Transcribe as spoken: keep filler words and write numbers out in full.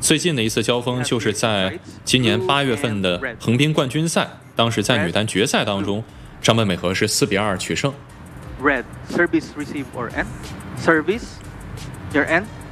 最近的一次交锋就是在今年八月份的横滨冠军赛，当时在女单决赛当中，张本美和是四比二取胜。 Red service receive or end service your end